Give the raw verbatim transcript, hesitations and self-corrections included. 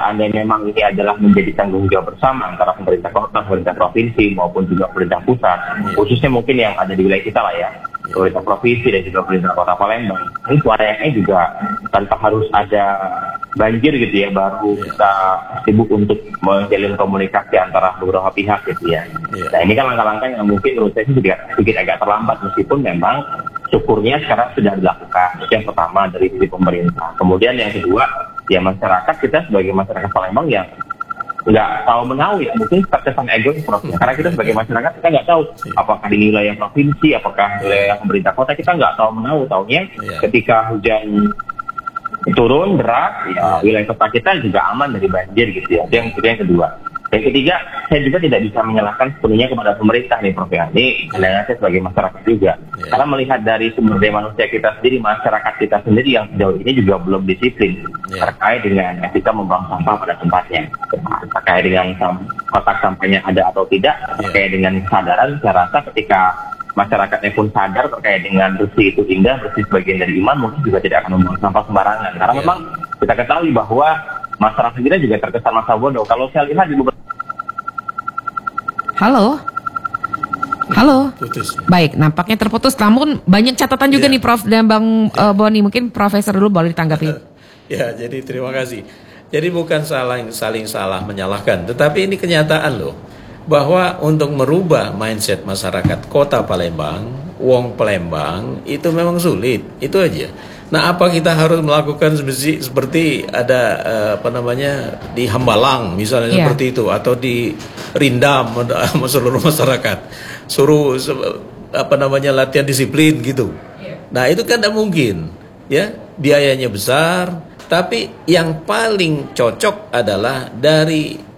seandainya memang ini adalah menjadi tanggung jawab bersama antara pemerintah kota, pemerintah provinsi maupun juga pemerintah pusat, yeah. khususnya mungkin yang ada di wilayah kita lah ya, pemerintah provinsi dan juga pemerintah kota Palembang, ini suaranya juga tanpa harus ada banjir gitu ya, baru yeah. kita sibuk untuk menjalin komunikasi antara beberapa pihak gitu ya. Yeah. Nah ini kan langkah-langkah yang mungkin menurut saya juga sedikit agak terlambat, meskipun memang syukurnya sekarang sudah dilakukan. Itu yang pertama dari sisi pemerintah. Kemudian yang kedua, ya masyarakat, kita sebagai masyarakat Palembang yang nggak tahu menahu ya, mungkin terkesan egois prosesnya. Karena kita sebagai masyarakat, kita nggak tahu apakah di wilayah provinsi, apakah wilayah pemerintah kota, kita nggak tahu menahu. Taunya ketika hujan turun deras, ya wilayah kota kita juga aman dari banjir gitu ya. Itu yang, itu yang kedua. Yang ketiga, saya juga tidak bisa menyalahkan sepenuhnya kepada pemerintah nih Prof Ya. Ini pandangan saya sebagai masyarakat juga. Yeah. Karena melihat dari sumber daya manusia kita sendiri, masyarakat kita sendiri yang sejauh ini juga belum disiplin yeah. terkait dengan etika membuang sampah pada tempatnya. Terkait dengan kotak sampahnya ada atau tidak, yeah. terkait dengan kesadaran, saya rasa ketika masyarakatnya pun sadar terkait dengan bersih itu indah, bersih sebagian dari iman, mungkin juga tidak akan membuang sampah sembarangan. Karena yeah. memang kita ketahui bahwa masyarakat kita juga terkesan masa bodoh. Kalau saya lihat di beberapa... Halo? Halo? Putus. Baik, nampaknya terputus. Namun banyak catatan juga yeah. nih Prof dan Bang yeah. uh, Boni. Mungkin Profesor dulu boleh ditanggapi. Ya, jadi terima kasih. Jadi bukan salah, saling salah menyalahkan, tetapi ini kenyataan loh. Bahwa untuk merubah mindset masyarakat kota Palembang, wong Palembang, itu memang sulit. Itu aja. Nah, apa kita harus melakukan seperti, seperti ada uh, apa namanya di Hambalang misalnya yeah. seperti itu, atau di Rindam sama seluruh masyarakat suruh apa namanya latihan disiplin gitu. Yeah. Nah itu kan tidak mungkin, ya biayanya besar. Tapi yang paling cocok adalah dari